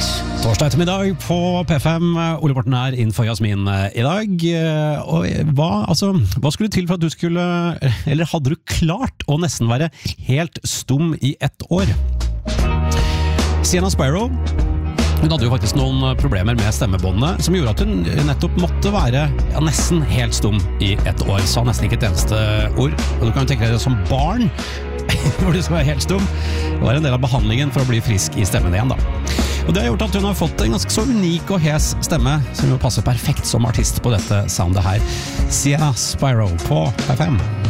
Torsdag ettermiddag på P5. Ole Morten er innenfor Jasmin i dag. Og hva skulle til for at du skulle, eller hadde du klart å nesten være helt stum i 1 år? Sienna Sparrow, hun hadde jo faktisk noen problemer med stemmebåndene, som gjorde at hun nettopp måtte være nesten helt stum i 1 år. Sa nesten ikke et eneste ord. Og du kan jo tenke deg det som barn, hvor du skal være helt stum. Det var en del av behandlingen for å bli frisk i stemmen igjen da. Og det har gjort at hun har fått en ganske så unik og hes stemme, som jo passer perfekt som artist på dette soundet her. Sienna Sparrow på P5.